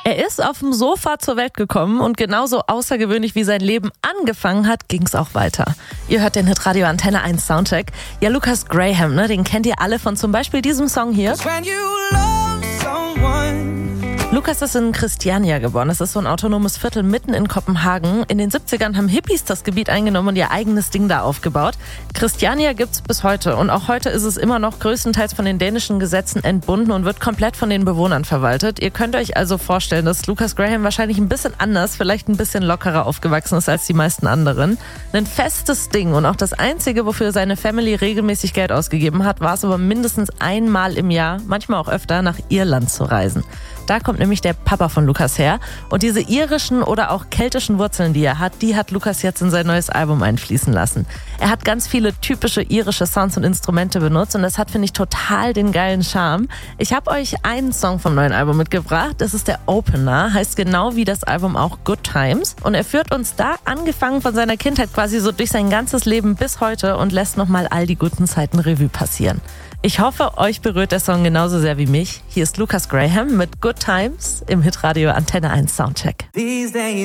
Er ist auf dem Sofa zur Welt gekommen und genauso außergewöhnlich wie sein Leben angefangen hat, ging's auch weiter. Ihr hört den Hitradio Antenne 1 Soundcheck. Ja, Lucas Graham, den kennt ihr alle von zum Beispiel diesem Song hier. Lucas ist in Christiania geboren. Das ist so ein autonomes Viertel mitten in Kopenhagen. In den 70ern haben Hippies das Gebiet eingenommen und ihr eigenes Ding da aufgebaut. Christiania gibt's bis heute und auch heute ist es immer noch größtenteils von den dänischen Gesetzen entbunden und wird komplett von den Bewohnern verwaltet. Ihr könnt euch also vorstellen, dass Lucas Graham wahrscheinlich ein bisschen anders, vielleicht ein bisschen lockerer aufgewachsen ist als die meisten anderen. Ein festes Ding und auch das Einzige, wofür seine Family regelmäßig Geld ausgegeben hat, war es aber mindestens einmal im Jahr, manchmal auch öfter, nach Irland zu reisen. Da kommt nämlich der Papa von Lucas her. Und diese irischen oder auch keltischen Wurzeln, die er hat, die hat Lucas jetzt in sein neues Album einfließen lassen. Er hat ganz viele typische irische Sounds und Instrumente benutzt und das hat, finde ich, total den geilen Charme. Ich habe euch einen Song vom neuen Album mitgebracht. Das ist der Opener, heißt genau wie das Album auch Good Times. Und er führt uns da, angefangen von seiner Kindheit quasi so durch sein ganzes Leben bis heute und lässt nochmal all die guten Zeiten Revue passieren. Ich hoffe, euch berührt der Song genauso sehr wie mich. Hier ist Lucas Graham mit Good Times im Hitradio Antenne 1 Soundcheck.